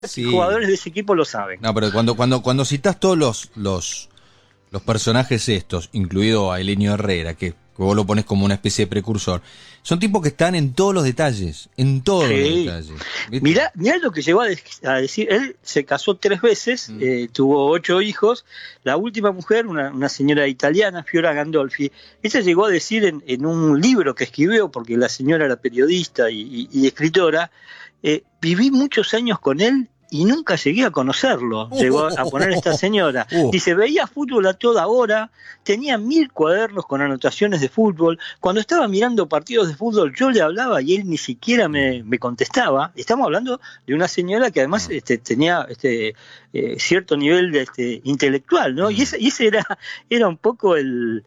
Sí. Jugadores de ese equipo lo saben. No, pero cuando citás todos los personajes estos, incluido a Helenio Herrera, que vos lo pones como una especie de precursor, son tipos que están en todos los detalles, los detalles. ¿Viste? Mirá lo que llegó a decir. Él se casó 3 veces, tuvo 8 hijos. La última mujer, una señora italiana, Fiora Gandolfi, ella llegó a decir en un libro que escribió, porque la señora era periodista y escritora, viví muchos años con él y nunca llegué a conocerlo, llegó a poner esta señora. Dice, veía fútbol a toda hora, tenía 1000 cuadernos con anotaciones de fútbol, cuando estaba mirando partidos de fútbol yo le hablaba y él ni siquiera me contestaba. Estamos hablando de una señora que además tenía cierto nivel intelectual, ¿no? Y ese era un poco el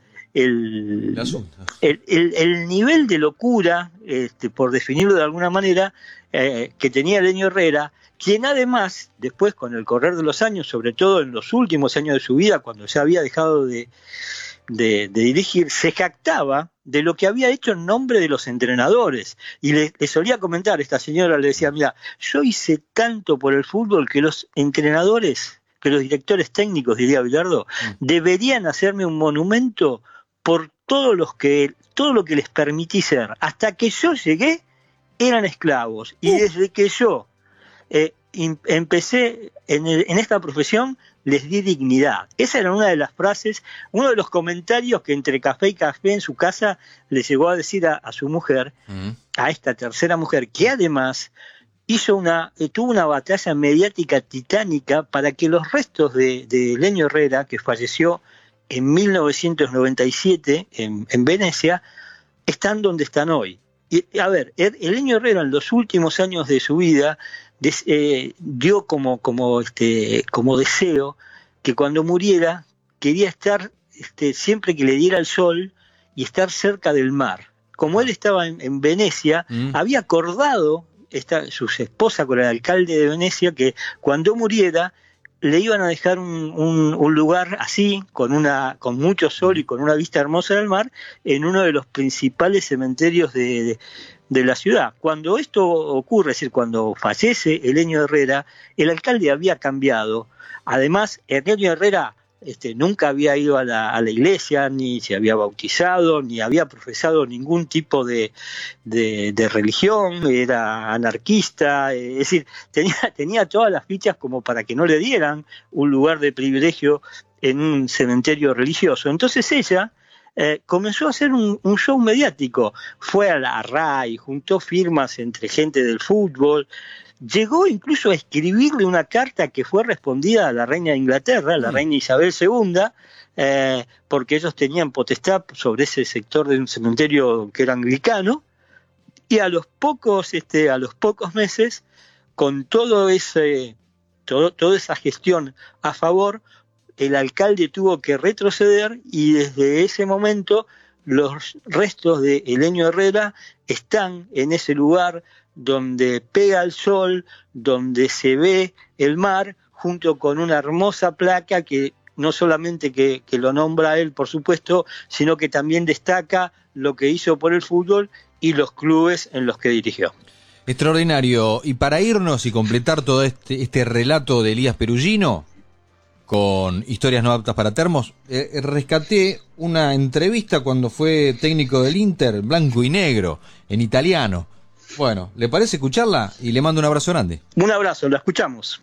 nivel de locura, por definirlo de alguna manera, que tenía Helenio Herrera, quien además, después con el correr de los años, sobre todo en los últimos años de su vida, cuando ya había dejado de dirigir, se jactaba de lo que había hecho en nombre de los entrenadores. Y le solía comentar, esta señora le decía, mira, yo hice tanto por el fútbol que los entrenadores, que los directores técnicos, diría Bilardo, deberían hacerme un monumento por todo lo que les permití ser. Hasta que yo llegué, eran esclavos. Y desde que yo empecé en esta profesión, les di dignidad. Esa era una de las frases, uno de los comentarios que entre café y café en su casa le llegó a decir a su mujer, a esta tercera mujer, que además tuvo una batalla mediática titánica para que los restos de Helenio Herrera, que falleció en 1997 en Venecia, están donde están hoy. Y, a ver, Helenio Herrera en los últimos años de su vida dio como deseo que cuando muriera quería estar siempre que le diera el sol y estar cerca del mar. Como él estaba en Venecia, había acordado su esposa con el alcalde de Venecia que cuando muriera le iban a dejar un lugar así, con mucho sol y con una vista hermosa del mar, en uno de los principales cementerios de la ciudad. Cuando esto ocurre, es decir, cuando fallece Helenio Herrera, el alcalde había cambiado. Además, Helenio Herrera nunca había ido a la iglesia, ni se había bautizado, ni había profesado ningún tipo de religión, era anarquista, es decir, tenía todas las fichas como para que no le dieran un lugar de privilegio en un cementerio religioso. Entonces ella comenzó a hacer un show mediático, fue a la RAI, juntó firmas entre gente del fútbol, llegó incluso a escribirle una carta que fue respondida a la reina de Inglaterra, la reina Isabel II, porque ellos tenían potestad sobre ese sector de un cementerio que era anglicano, y a los pocos meses, con toda esa gestión a favor, el alcalde tuvo que retroceder y desde ese momento los restos de Helenio Herrera están en ese lugar donde pega el sol, donde se ve el mar, junto con una hermosa placa que no solamente que lo nombra a él, por supuesto, sino que también destaca lo que hizo por el fútbol y los clubes en los que dirigió. Extraordinario. Y para irnos y completar todo este relato de Elías Perugino, con historias no aptas para termos, rescaté una entrevista cuando fue técnico del Inter, blanco y negro, en italiano. Bueno, ¿le parece escucharla? Y le mando un abrazo grande. Un abrazo, la escuchamos.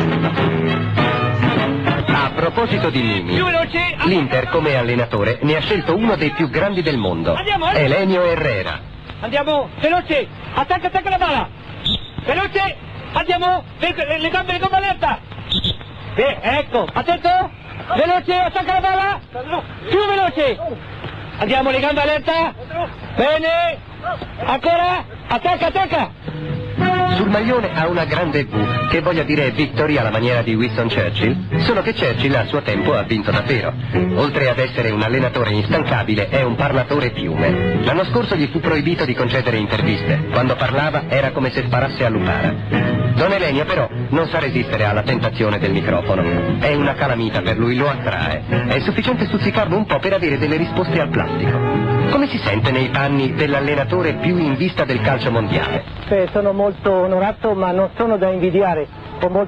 A proposito di Mimmi, l'Inter come allenatore ne ha scelto uno dei più grandi del mondo, Helenio Herrera. Andiamo, veloce, attacca la palla, veloce, andiamo, le gambe alerta. Ecco, attento, veloce, attacca la palla, più veloce, andiamo, le gambe alerta, bene, ancora, attacca. Sul maglione ha una grande V, che voglia dire vittoria alla maniera di Winston Churchill, solo che Churchill a suo tempo ha vinto davvero. Oltre ad essere un allenatore instancabile, è un parlatore fiume. L'anno scorso gli fu proibito di concedere interviste. Quando parlava era come se sparasse a lupara. Don Elenio però non sa resistere alla tentazione del microfono. È una calamita per lui, lo attrae. È sufficiente stuzzicarlo un po' per avere delle risposte al plastico. Come si sente nei panni dell'allenatore più in vista del calcio mondiale? Sono molto onorato, ma non sono da invidiare. Ho